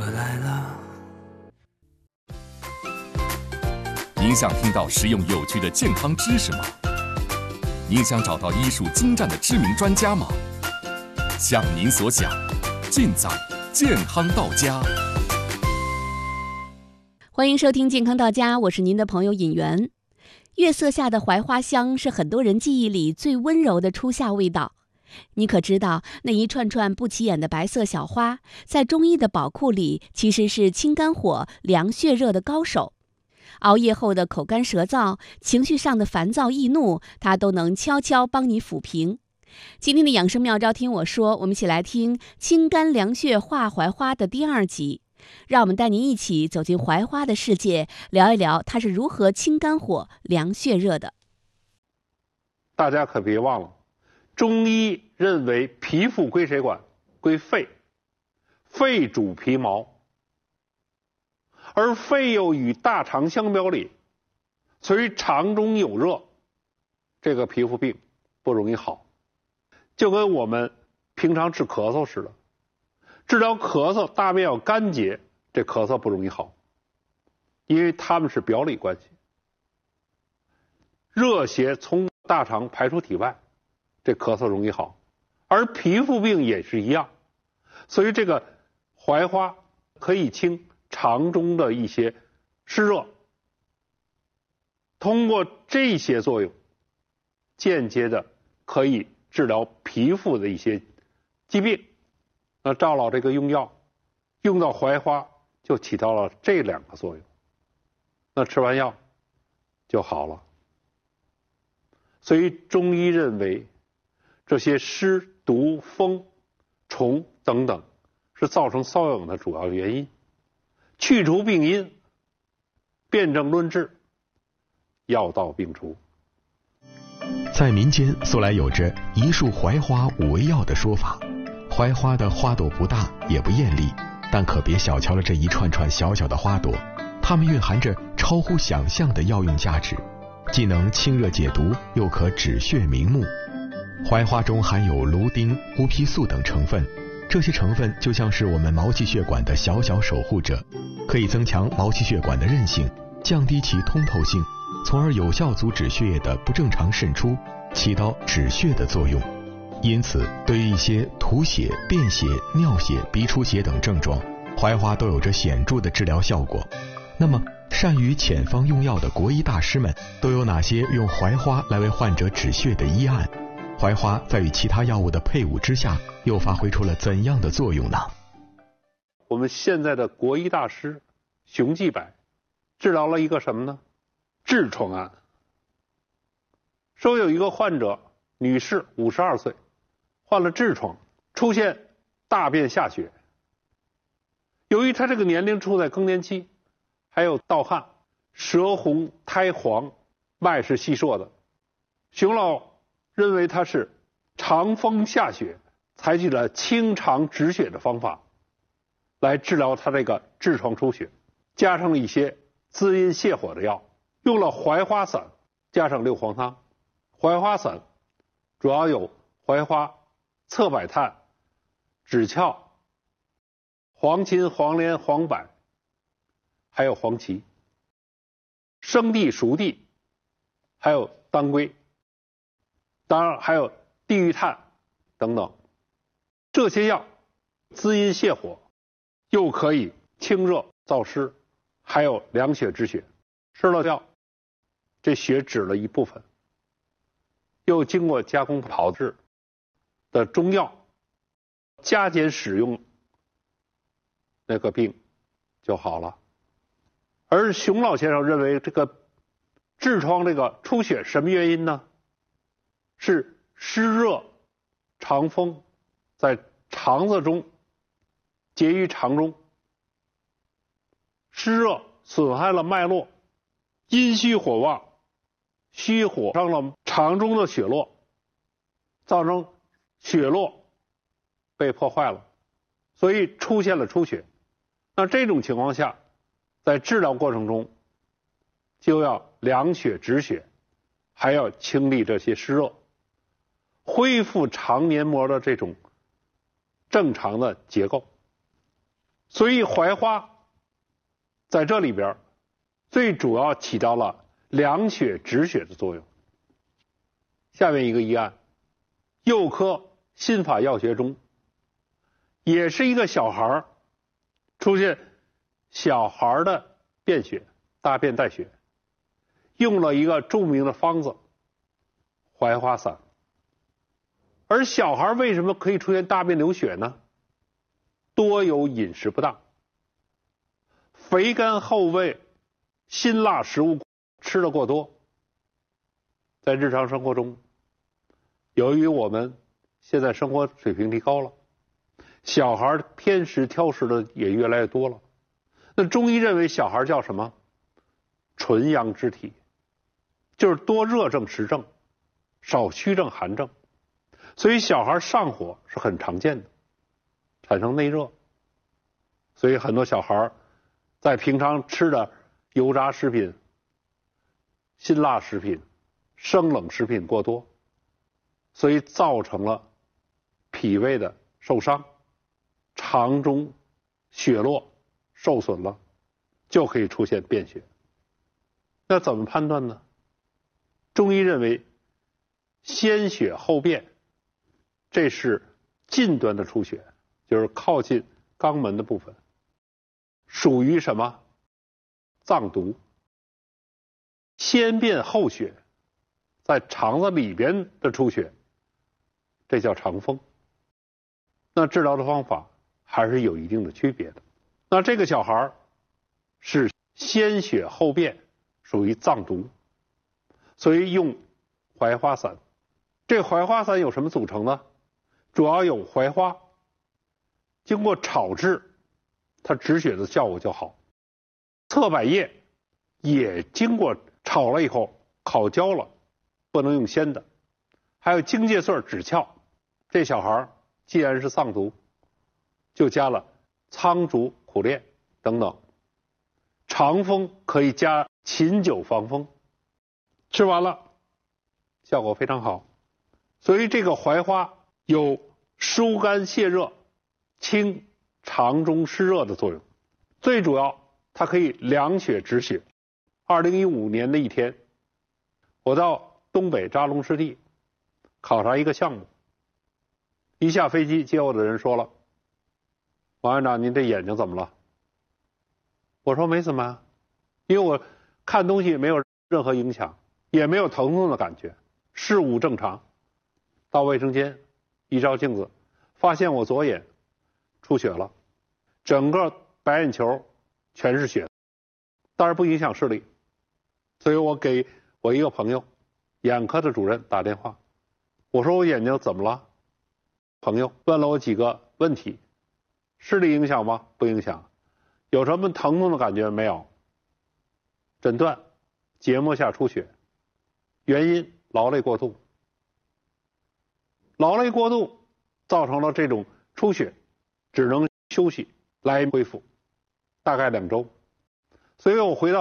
来了。 您想听到实用有趣的健康知识吗？您想找到医术精湛的知名专家吗？像您所想，尽在健康到家。 欢迎收听健康到家，我是您的朋友尹媛。月色下的槐花香是很多人记忆里最温柔的初夏味道。你可知道，那一串串不起眼的白色小花，在中医的宝库里其实是清肝火、凉血热的高手。熬夜后的口干舌燥，情绪上的烦躁易怒，它都能悄悄帮你抚平。今天的养生妙招听我说，我们一起来听清肝凉血化槐花的第2集，让我们带您一起走进槐花的世界，聊一聊它是如何清肝火、凉血热的。 大家可别忘了，中医认为皮肤归谁管？归肺，肺主皮毛，而肺又与大肠相表里，所以肠中有热，这个皮肤病不容易好。就跟我们平常治咳嗽似的，治疗咳嗽大便要干结，这咳嗽不容易好，因为它们是表里关系。热邪从大肠排出体外，这咳嗽容易好，而皮肤病也是一样。所以这个槐花可以清肠中的一些湿热，通过这些作用，间接的可以治疗皮肤的一些疾病。那赵老这个用药用到槐花就起到了这2个作用，那吃完药就好了。所以中医认为这些湿毒风虫等等是造成瘙痒的主要原因，去除病因，辨证论治，药到病除。 在民间素来有着一束槐花5味药的说法，槐花的花朵不大也不艳丽，但可别小瞧了这一串串小小的花朵，它们蕴含着超乎想象的药用价值，既能清热解毒，又可止血明目。槐花中含有芦丁、乌皮素等成分，这些成分就像是我们毛细血管的小小守护者，可以增强毛细血管的韧性，降低其通透性，从而有效阻止血液的不正常渗出，起到止血的作用。因此，对于一些吐血、便血、尿血、鼻出血等症状，槐花都有着显著的治疗效果。那么，善于遣方用药的国医大师们都有哪些用槐花来为患者止血的医案？槐花在与其他药物的配伍之下，又发挥出了怎样的作用呢？ 我们现在的国医大师熊继柏治疗了一个什么呢？痔疮案。说有一个患者，女士，52岁，患了痔疮，出现大便下血。由于她这个年龄处在更年期，还有盗汗，舌红苔黄，脉是细数的。熊老认为她是肠风下血，采取了清肠止血的方法来治疗她这个痔疮出血，加上了一些滋阴泻火的药，用了槐花散加上六黄汤。槐花散主要有槐花、侧柏炭、枳壳、黄芩、黄连、黄柏，还有黄芪、生地、熟地，还有当归，当然还有地榆炭等等。这些药滋阴泻火，又可以清热燥湿，还有凉血止血。吃了药，这血止了一部分，又经过加工炮制的中药加减使用，那个病就好了。而熊老先生认为，这个痔疮这个出血什么原因呢？是湿热肠风在肠子中结于肠中，湿热损害了脉络，阴虚火旺，虚火伤了肠中的血络，造成血络被破坏了，所以出现了出血。那这种情况下，在治疗过程中就要凉血止血，还要清理这些湿热，恢复肠黏膜的这种正常的结构。 所以槐花在这里边最主要起到了凉血止血的作用。下面一个医案，幼科心法药学中，也是一个小孩出现小孩的便血，大便带血，用了一个著名的方子槐花散。而小孩为什么可以出现大便流血呢？多有饮食不当，肥甘厚味、辛辣食物吃得过多。在日常生活中，由于我们现在生活水平提高了，小孩偏食挑食的也越来越多了。那中医认为小孩叫什么？纯阳之体，就是多热症实症，少虚症寒症。所以小孩上火是很常见的，产生内热。所以很多小孩在平常吃的油炸食品、辛辣食品、生冷食品过多，所以造成了脾胃的受伤，肠中血络受损了，就可以出现便血。那怎么判断呢？中医认为先血后便，这是近端的出血，就是靠近肛门的部分，属于什么？脏毒。先便后血，在肠子里边的出血，这叫肠风。那治疗的方法还是有一定的区别的。那这个小孩是先血后便，属于脏毒，所以用槐花散。这槐花散有什么组成呢？主要有槐花，经过炒制，它止血的效果就好。侧柏叶也经过炒了以后烤焦了，不能用鲜的。还有荆芥穗止窍，这小孩既然是脏毒，就加了苍术、苦练等等。肠风可以加琴酒防风，吃完了效果非常好。所以这个槐花有疏肝泻热、清肠中湿热的作用，最主要它可以凉血止血。2015年的一天，我到东北扎龙湿地考察一个项目，一下飞机接我的人说了：“王院长，您这眼睛怎么了？”我说没怎么啊，因为我看东西没有任何影响，也没有疼痛的感觉，视物正常。到卫生间一照镜子，发现我左眼出血了，整个白眼球全是血，当然不影响视力。所以我给我一个朋友，眼科的主任打电话，我说我眼睛怎么了？朋友问了我几个问题，视力影响吗？不影响。有什么疼痛的感觉没有？诊断结膜下出血，原因劳累过度。劳累过度造成了这种出血，只能休息来恢复，大概2周。所以我回到